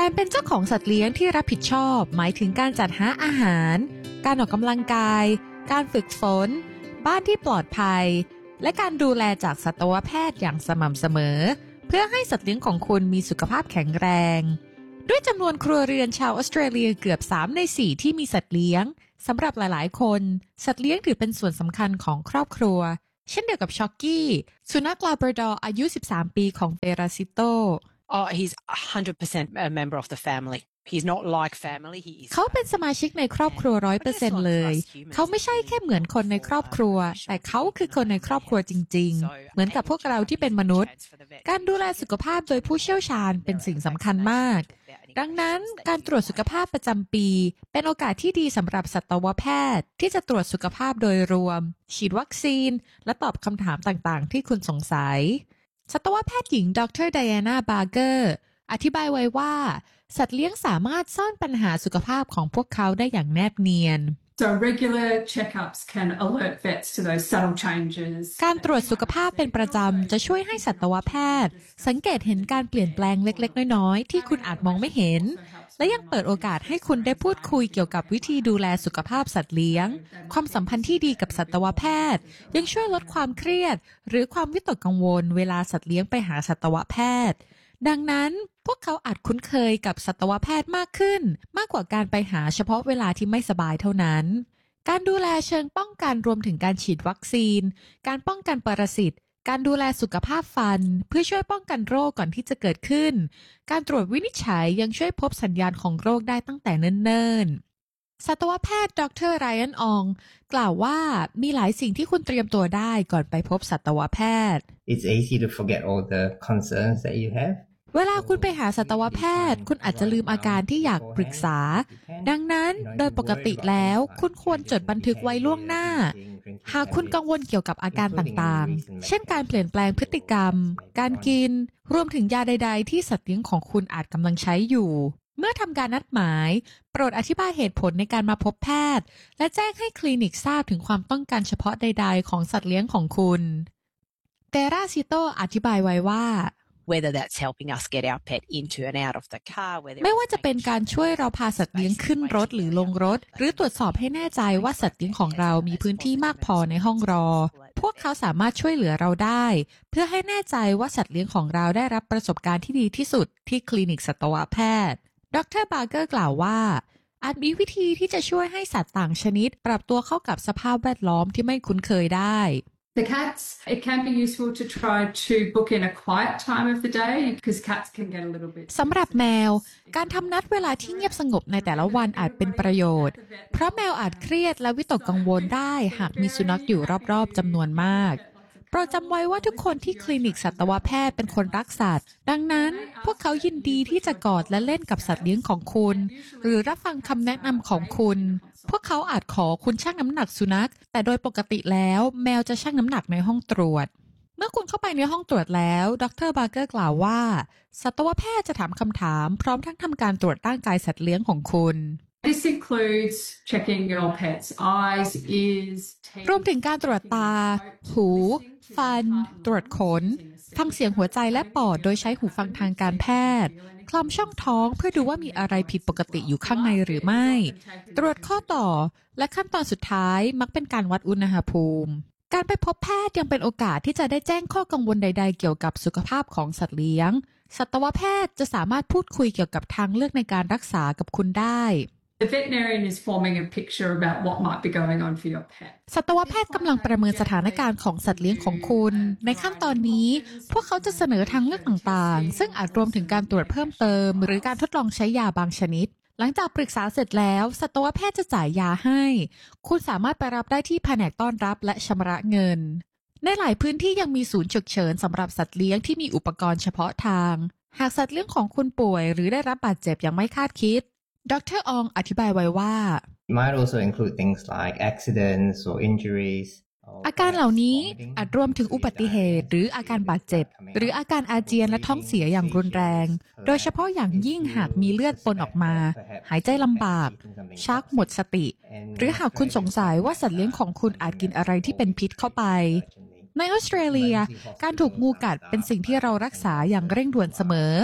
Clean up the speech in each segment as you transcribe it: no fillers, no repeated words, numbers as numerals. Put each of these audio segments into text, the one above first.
การเป็นเจ้าของสัตว์เลี้ยงที่รับผิดชอบหมายถึงการจัดหาอาหารการออกกำลังกายการฝึกฝนบ้านที่ปลอดภัยและการดูแลจากสัตวแพทย์อย่างสม่ำเสมอเพื่อให้สัตว์เลี้ยงของคุณมีสุขภาพแข็งแรงด้วยจำนวนครัวเรือนชาวออสเตรเลียเกือบ3 ใน 4ที่มีสัตว์เลี้ยงสำหรับหลายๆคนสัตว์เลี้ยงถือเป็นส่วนสำคัญของครอบครัวเช่นเดียวกับช็อกกี้สุนัขลาบราดอร์อายุ13 ปีของเปราซิโต Oh, he's 100% a member of the family. He's not like family. He is. เขาเป็นสมาชิกในครอบครัว 100% เลยเขาไม่ใช่แค่เหมือนคนในครอบครัวแต่เขาคือคนในครอบครัวจริงๆเหมือนกับพวกเราที่เป็นมนุษย์การดูแลสุขภาพโดยผู้เชี่ยวชาญเป็นสิ่งสำคัญมากดังนั้นการตรวจสุขภาพประจำปีเป็นโอกาสที่ดีสำหรับสัตวแพทย์ที่จะตรวจสุขภาพโดยรวมฉีดวัคซีนและตอบคำถามต่างๆที่คุณสงสัยสัตวแพทย์หญิงดร. ไดอาน่า บาร์เกอร์อธิบายไว้ว่าสัตว์เลี้ยงสามารถซ่อนปัญหาสุขภาพของพวกเขาได้อย่างแนบเนียน So regular checkups can alert vets to those subtle changes. การตรวจสุขภาพเป็นประจำจะช่วยให้สัตวแพทย์สังเกตเห็นการเปลี่ยนแปลงเล็กๆน้อยๆที่คุณอาจมองไม่เห็นและยังเปิดโอกาสให้คุณได้พูดคุยเกี่ยวกับวิธีดูแลสุขภาพสัตว์เลี้ยงความสัมพันธ์ที่ดีกับสัตวแพทย์ยังช่วยลดความเครียดหรือความวิตกกังวลเวลาสัตว์เลี้ยงไปหาสัตวแพทย์ดังนั้นพวกเขาอาจคุ้นเคยกับสัตวแพทย์มากขึ้นมากกว่าการไปหาเฉพาะเวลาที่ไม่สบายเท่านั้นการดูแลเชิงป้องกันรวมถึงการฉีดวัคซีนการป้องกันปรสิตการดูแลสุขภาพฟันเพื่อช่วยป้องกันโรคก่อนที่จะเกิดขึ้นการตรวจวินิจฉัยยังช่วยพบสัญญาณของโรคได้ตั้งแต่เนิ่นๆสัตวแพทย์ดร. ไรอัน อองกล่าวว่ามีหลายสิ่งที่คุณเตรียมตัวได้ก่อนไปพบสัตวแพทย์ It's easy to forget all the concerns that you have เวลาคุณไปหาสัตวแพทย์คุณอาจจะลืมอาการที่อยากปรึกษาดังนั้นโดยปกติแล้วคุณควรจดบันทึกไว้ล่วงหน้าหากคุณกังวลเกี่ยวกับอาการต่างๆเช่นการเปลี่ยนแปลงพฤติกรรมการกินรวมถึงยาใดๆที่สัตว์เลี้ยงของคุณอาจกำลังใช้อยู่เมื่อทำการนัดหมายโปรดอธิบายเหตุผลในการมาพบแพทย์และแจ้งให้คลินิกทราบถึงความต้องการเฉพาะใดๆของสัตว์เลี้ยงของคุณเตราซิโตอธิบายไว้ว่า Whether that's helping us get our pet into and out of the car, ไม่ว่าจะเป็นการช่วยเราพาสัตว์เลี้ยงขึ้นรถหรือลงรถหรือตรวจสอบให้แน่ใจว่าสัตว์เลี้ยงของเรามีพื้นที่มากพอในห้องรอพวกเขาสามารถช่วยเหลือเราได้เพื่อให้แน่ใจว่าสัตว์เลี้ยงของเราได้รับประสบการณ์ที่ดีที่สุดที่คลินิกสัตวแพทย์ดร. บาร์เกอร์กล่าวว่าอาจมีวิธีที่จะช่วยให้สัตว์ต่างชนิดปรับตัวเข้ากับสภาพแวดล้อมที่ไม่คุ้นเคยได้ The cats, it can be useful to try to book in a quiet time of the day because cats can get a little bit สำหรับแมวการทำนัดเวลาที่เงียบสงบในแต่ละวันอาจเป็นประโยชน์เพราะแมวอาจเครียดและวิตกกังวลได้หากมีสุนัขอยู่รอบๆจำนวนมากโปรดจำไว้ว่าทุกคนที่คลินิกสัตวแพทย์เป็นคนรักสัตว์ดังนั้นพวกเขายินดีที่จะกอดและเล่นกับสัตว์เลี้ยงของคุณหรือรับฟังคำแนะนำของคุณพวกเขาอาจขอคุณชั่งน้ำหนักสุนัขแต่โดยปกติแล้วแมวจะชั่งน้ำหนักในห้องตรวจเมื่อคุณเข้าไปในห้องตรวจแล้วดร. บาร์เกอร์กล่าวว่าสัตวแพทย์จะถามคำถามพร้อมทั้งทำการตรวจร่างกายสัตว์เลี้ยงของคุณ This includes checking your pet's eyes, ears, teeth รวมถึงการตรวจตาหูฟันตรวจขนฟังเสียงหัวใจและปอดโดยใช้หูฟังทางการแพทย์คลำช่องท้องเพื่อดูว่ามีอะไรผิดปกติอยู่ข้างในหรือไม่ตรวจข้อต่อและขั้นตอนสุดท้ายมักเป็นการวัดอุณหภูมิการไปพบแพทย์ยังเป็นโอกาสที่จะได้แจ้งข้อกังวลใดๆเกี่ยวกับสุขภาพของสัตว์เลี้ยงสัตวแพทย์จะสามารถพูดคุยเกี่ยวกับทางเลือกในการรักษากับคุณได้ The veterinarian is forming a picture about what might be going on for your pet. สัตวแพทย์กำลังประเมินสถานการณ์ของสัตว์เลี้ยงของคุณในขั้นตอนนี้พวกเขาจะเสนอทางเลือกต่างๆซึ่งอาจรวมถึงการตรวจเพิ่มเติมหรือการทดลองใช้ยาบางชนิดหลังจากปรึกษาเสร็จแล้วสัตวแพทย์จะจ่ายยาให้คุณสามารถไปรับได้ที่แผนกต้อนรับและชำระเงินในหลายพื้นที่ยังมีศูนย์ฉุกเฉินสำหรับสัตว์เลี้ยงที่มีอุปกรณ์เฉพาะทางหากสัตว์เลี้ยงของคุณป่วยหรือได้รับบาดเจ็บอย่างไม่คาดคิดดร. อองอธิบายไว้ว่า It might also include things like accidents or injuries อาการเหล่านี้อาจรวมถึงอุบัติเหตุหรืออาการบาดเจ็บหรืออาการอาเจียนและท้องเสียอย่างรุนแรงโดยเฉพาะอย่างยิ่งหากมีเลือดปนออกมาหายใจลำบากชักหมดสติหรือหากคุณสงสัยว่าสัตว์เลี้ยงของคุณอาจกินอะไรที่เป็นพิษเข้าไปในออสเตรเลียการถูกงูกัดเป็นสิ่งที่เรารักษาอย่างเร่งด่วนเสมอ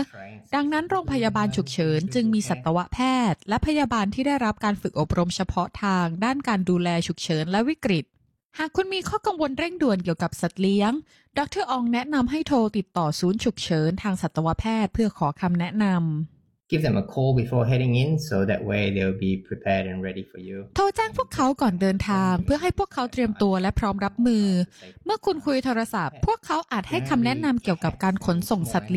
ดังนั้นโรงพยาบาลฉุกเฉินจึงมีสัตวแพทย์และพยาบาลที่ได้รับการฝึกอบรมเฉพาะทางด้านการดูแลฉุกเฉินและวิกฤตหากคุณมีข้อกังวลเร่งด่วนเกี่ยวกับสัตว์เลี้ยงดร.อองแนะนำให้โทรติดต่อศูนย์ฉุกเฉินทางสัตวแพทย์เพื่อขอคำแนะนำ Give them a call before heading in so that way they'll be prepared and ready for you. โทรแจ้งพวกเขาก่อนเดินทางเพื่อให้พวกเขาเตรียมตัวและพร้อมรับมือเมื่อคุณคุยโทรศัพท์พวกเขาอาจให้คำแนะนำเกี่ยวกับการขนส่งสัตว์